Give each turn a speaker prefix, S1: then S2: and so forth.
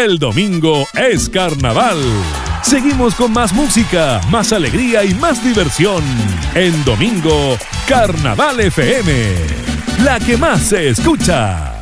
S1: El domingo es carnaval. Seguimos con más música, más alegría y más diversión. En Domingo, Carnaval FM, la que más se escucha.